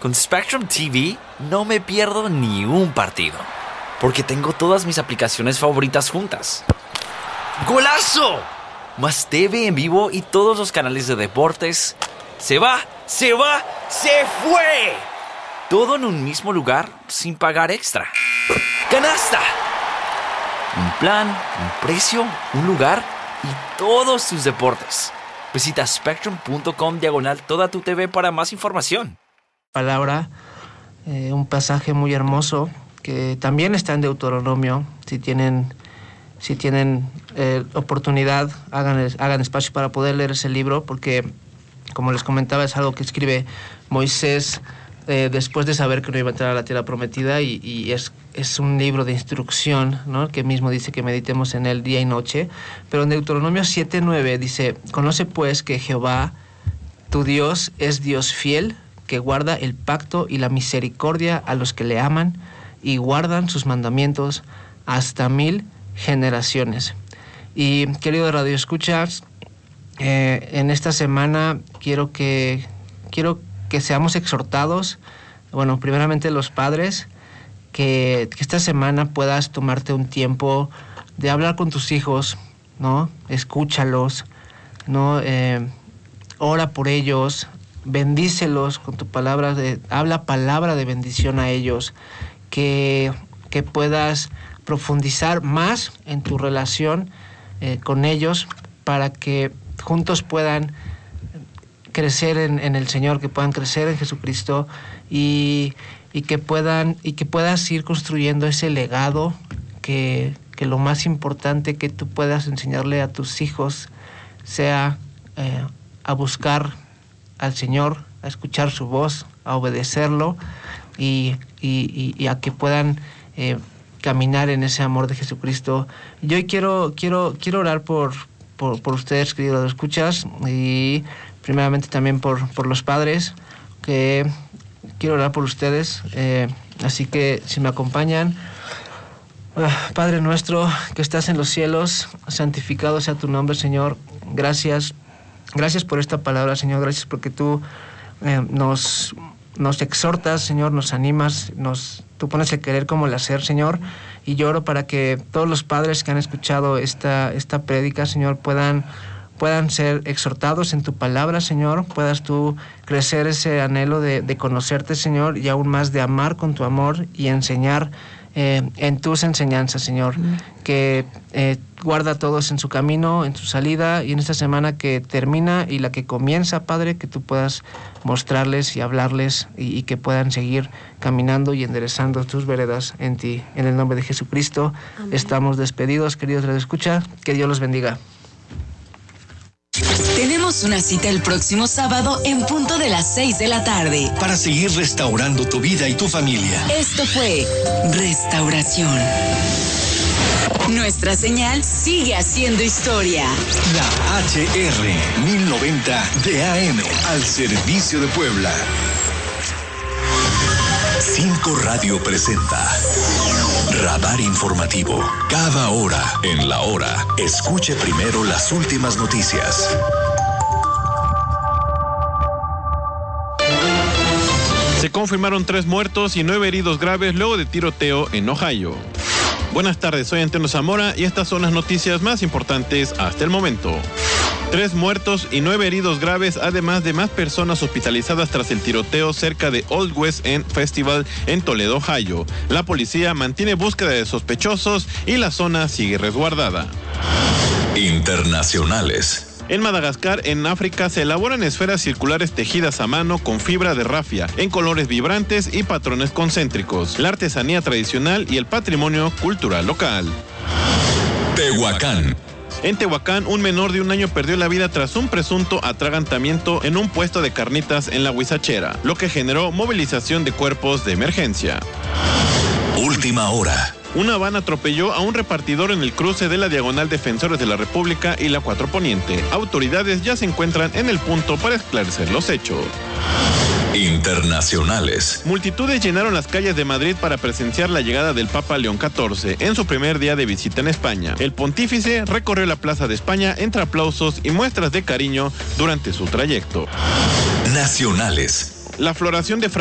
Con Spectrum TV no me pierdo ni un partido, porque tengo todas mis aplicaciones favoritas juntas. ¡Golazo! Más TV en vivo y todos los canales de deportes. ¡Se fue! Todo en un mismo lugar sin pagar extra. ¡Canasta! Un plan, un precio, un lugar y todos tus deportes. Visita spectrum.com/toda tu TV para más información. Palabra, un pasaje muy hermoso que también está en Deuteronomio. Si tienen oportunidad, hagan espacio para poder leer ese libro, porque, como les comentaba, es algo que escribe Moisés después de saber que no iba a entrar a la tierra prometida, y es un libro de instrucción, ¿no? Que mismo dice que meditemos en él día y noche. Pero en Deuteronomio 7:9 dice: conoce pues que Jehová, tu Dios, es Dios fiel, que guarda el pacto y la misericordia a los que le aman y guardan sus mandamientos hasta 1000 generaciones. Y, querido Radio Escuchas, en esta semana quiero que seamos exhortados, bueno, primeramente los padres, que esta semana puedas tomarte un tiempo de hablar con tus hijos, ¿no? Escúchalos, ¿no? Ora por ellos, bendícelos con tu palabra, habla palabra de bendición a ellos, que puedas profundizar más en tu relación con ellos, para que juntos puedan crecer en el Señor, que puedan crecer en Jesucristo, y que puedas ir construyendo ese legado, que lo más importante que tú puedas enseñarle a tus hijos sea a buscar al Señor, a escuchar su voz, a obedecerlo, y a que puedan caminar en ese amor de Jesucristo. Yo hoy quiero orar por ustedes, queridos escuchas, y primeramente también por los padres, que quiero orar por ustedes. Así que, si me acompañan. Padre nuestro que estás en los cielos, santificado sea tu nombre, Señor. Gracias por esta palabra, Señor. Gracias porque tú nos exhortas, Señor, nos animas, tú pones el querer como el hacer, Señor. Y yo oro para que todos los padres que han escuchado esta prédica, Señor, puedan ser exhortados en tu palabra, Señor. Puedas tú crecer ese anhelo de conocerte, Señor, y aún más de amar con tu amor y enseñar en tus enseñanzas, Señor. Que guarda a todos en su camino, en su salida, y en esta semana que termina y la que comienza, Padre, que tú puedas mostrarles y hablarles, y que puedan seguir caminando y enderezando tus veredas en ti. En el nombre de Jesucristo. Amén. Estamos despedidos, queridos radioescuchas. Que Dios los bendiga. Tenemos una cita el próximo sábado en punto de las 6 de la tarde. Para seguir restaurando tu vida y tu familia. Esto fue Restauración. Nuestra señal sigue haciendo historia. La HR 1090 de AM, al servicio de Puebla. 5 Radio presenta Radar Informativo. Cada hora, en la hora, escuche primero las últimas noticias. Se confirmaron 3 muertos y 9 heridos graves luego de tiroteo en Ohio. Buenas tardes, soy Antonio Zamora y estas son las noticias más importantes hasta el momento. 3 muertos y 9 heridos graves, además de más personas hospitalizadas tras el tiroteo cerca de Old West End Festival en Toledo, Ohio. La policía mantiene búsqueda de sospechosos y la zona sigue resguardada. Internacionales. En Madagascar, en África, se elaboran esferas circulares tejidas a mano con fibra de rafia, en colores vibrantes y patrones concéntricos, la artesanía tradicional y el patrimonio cultural local. Tehuacán. En Tehuacán, un menor de 1 año perdió la vida tras un presunto atragantamiento en un puesto de carnitas en la Huizachera, lo que generó movilización de cuerpos de emergencia. Última hora. Una van atropelló a un repartidor en el cruce de la Diagonal Defensores de la República y la 4 Poniente. Autoridades ya se encuentran en el punto para esclarecer los hechos. Internacionales. Multitudes llenaron las calles de Madrid para presenciar la llegada del Papa León XIV en su primer día de visita en España. El pontífice recorrió la Plaza de España entre aplausos y muestras de cariño durante su trayecto. Nacionales. La floración de